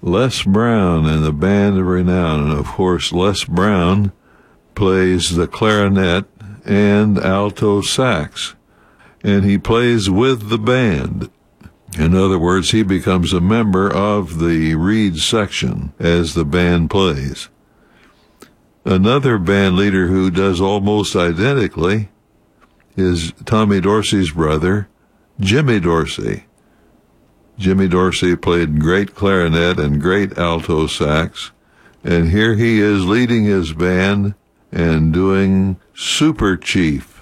Les Brown and the Band of Renown. And of course, Les Brown plays the clarinet and alto sax, and he plays with the band. In other words, he becomes a member of the reed section as the band plays. Another band leader who does almost identically is Tommy Dorsey's brother, Jimmy Dorsey. Jimmy Dorsey played great clarinet and great alto sax, and here he is leading his band and doing Super Chief.